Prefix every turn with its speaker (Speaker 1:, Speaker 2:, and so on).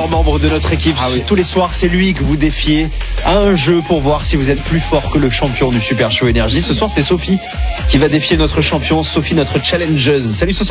Speaker 1: meilleur membre de notre équipe.
Speaker 2: Ah oui.
Speaker 1: Tous les soirs, c'est lui que vous défiez à un jeu pour voir si vous êtes plus fort que le champion du Super Show Énergie. Ce soir, c'est Sophie qui va défier notre champion, Sophie, notre challengeuse. Salut Sophie.